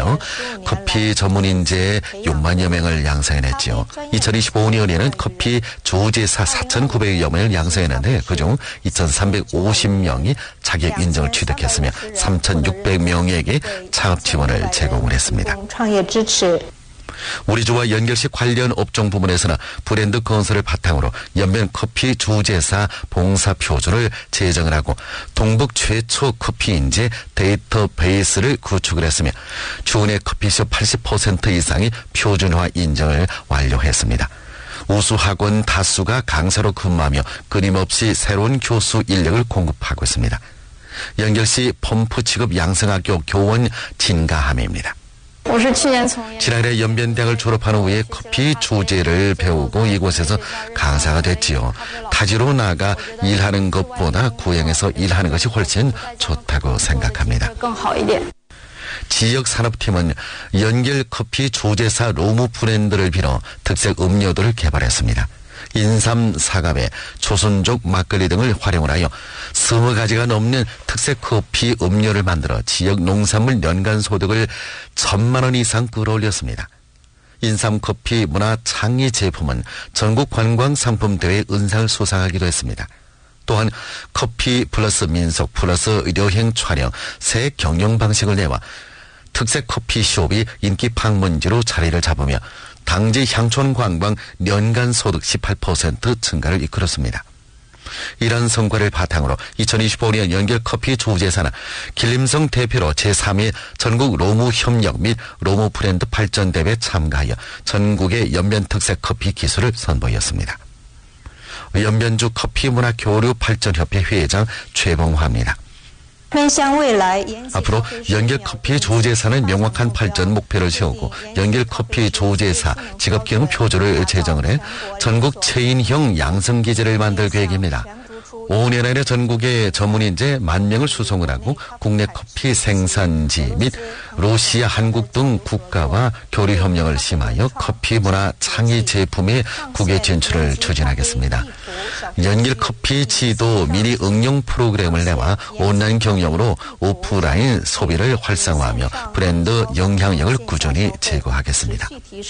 하며 커피 전문 인재 6만여 명을 양성해냈지요. 2025년에는 커피 조제사 4,900여 명을 양성했는데 그중 2,350명이 자격 인정을 취득했으며 3,600명에게 창업 지원을 제공을 했습니다. 우리주와 연결시 관련 업종 부문에서는 브랜드 건설을 바탕으로 연변 커피 조제사 봉사 표준을 제정을 하고 동북 최초 커피 인재 데이터베이스를 구축을 했으며 주내 커피숍 80% 이상이 표준화 인정을 완료했습니다. 우수학원 다수가 강사로 근무하며 끊임없이 새로운 교수 인력을 공급하고 있습니다. 연결시 펌프 직업 양성학교 교원 진가함입니다. 지난해 연변대학을 졸업한 후에 커피 조제를 배우고 이곳에서 강사가 됐지요. 타지로 나가 일하는 것보다 구형에서 일하는 것이 훨씬 좋다고 생각합니다. 지역산업팀은 연결커피 조제사 로무 브랜드를 빌어 특색 음료들을 개발했습니다. 인삼, 사과배, 조선족 막걸리 등을 활용을 하여 20가지가 넘는 특색 커피 음료를 만들어 지역 농산물 연간 소득을 1,000만 원 이상 끌어올렸습니다. 인삼커피 문화 창의 제품은 전국 관광상품대회 은상을 수상하기도 했습니다. 또한 커피 플러스 민속 플러스 여행 촬영 새 경영 방식을 내와 특색 커피숍이 인기 방문지로 자리를 잡으며 당지 향촌 관광 연간 소득 18% 증가를 이끌었습니다. 이런 성과를 바탕으로 2025년 연결커피 조제사는 길림성 대표로 제3회 전국 로무 협력 및 로무 브랜드 발전 대회에 참가하여 전국의 연변 특색 커피 기술을 선보였습니다. 연변주 커피문화 교류 발전협회 회장 최봉화입니다. 앞으로 연결커피 조제사는 명확한 발전 목표를 세우고 연결커피 조제사 직업기능 표준을 제정을 해 전국 체인형 양성기제를 만들 계획입니다. 5년 안에 전국에 전문인재 10,000명을 수송을 하고 국내 커피 생산지 및 러시아, 한국 등 국가와 교류 협력을 심하여 커피 문화 창의 제품의 국외 진출을 추진하겠습니다. 연길 커피 지도 미니 응용 프로그램을 내와 온라인 경영으로 오프라인 소비를 활성화하며 브랜드 영향력을 꾸준히 제고하겠습니다.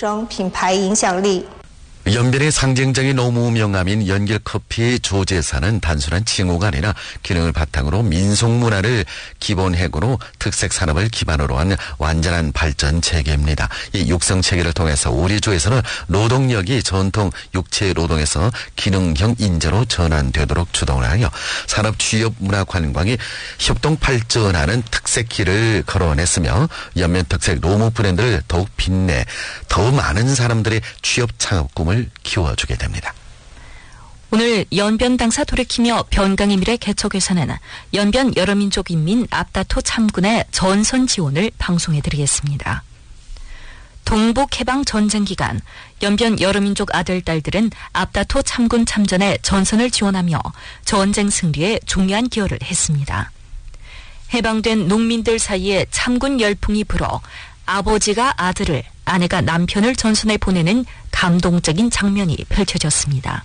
연변의 상징적인 노무 명함인 연길커피 조제사는 단순한 칭호가 아니라 기능을 바탕으로 민속문화를 기본핵으로 특색산업을 기반으로 한 완전한 발전 체계입니다. 이 육성체계를 통해서 우리 주에서는 노동력이 전통 육체 노동에서 기능형 인재로 전환되도록 주동을 하여 산업 취업 문화 관광이 협동 발전하는 특색길을 걸어냈으며 연변 특색 노무 브랜드를 더욱 빛내 더 많은 사람들의 취업 창업 꿈을 키워주게 됩니다. 오늘 연변 당사 돌이키며 변강의 미래 개척에서는 연변 여러민족인민 앞다토 참군의 전선 지원을 방송해드리겠습니다. 동북해방 전쟁 기간 연변 여러민족 아들 딸들은 앞다토 참군 참전에 전선을 지원하며 전쟁 승리에 중요한 기여를 했습니다. 해방된 농민들 사이에 참군 열풍이 불어 아버지가 아들을, 아내가 남편을 전선에 보내는 감동적인 장면이 펼쳐졌습니다.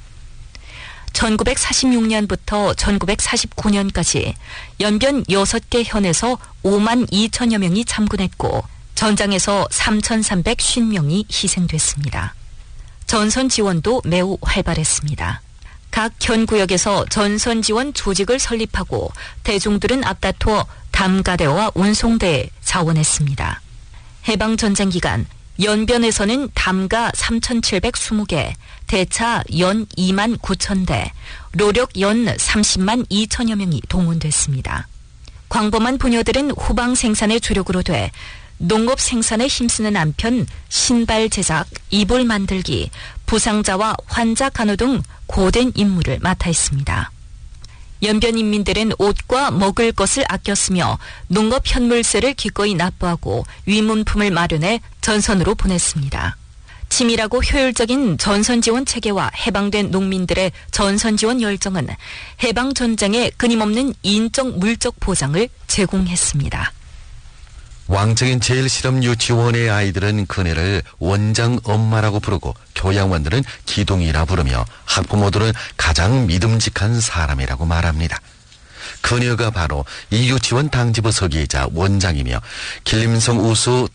1946년부터 1949년까지 연변 6개 현에서 5만 2천여 명이 참군했고 전장에서 3,350명이 희생됐습니다. 전선 지원도 매우 활발했습니다. 각 현구역에서 전선 지원 조직을 설립하고 대중들은 앞다투어 담가대와 운송대에 자원했습니다. 해방전쟁 기간 연변에서는 담가 3,720개, 대차 연 2만 9천 대, 로력 연 30만 2천여 명이 동원됐습니다. 광범한 부녀들은 후방 생산의 주력으로 돼 농업 생산에 힘쓰는 한편 신발 제작, 이불 만들기, 부상자와 환자 간호 등 고된 임무를 맡아 있습니다. 연변 인민들은 옷과 먹을 것을 아꼈으며 농업 현물세를 기꺼이 납부하고 위문품을 마련해 전선으로 보냈습니다. 치밀하고 효율적인 전선 지원 체계와 해방된 농민들의 전선 지원 열정은 해방 전쟁에 끊임없는 인적 물적 보장을 제공했습니다. 왕적인 제일실험 유치원의 아이들은 그네를 원장 엄마라고 부르고 교양원들은 기둥이라 부르며 학부모들은 가장 믿음직한 사람이라고 말합니다. 그녀가 바로 이 유치원 당지부서기이자 원장이며 길림성 우수